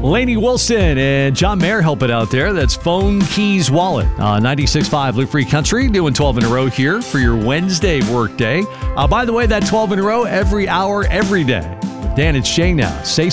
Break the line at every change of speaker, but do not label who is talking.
Lainey Wilson and John Mayer helping out there. That's Phone Keys Wallet. 96.5 Live Free Country, doing 12 in a row here for your Wednesday work day. By the way, that 12 in a row every hour, every day. Dan and Shay now. Say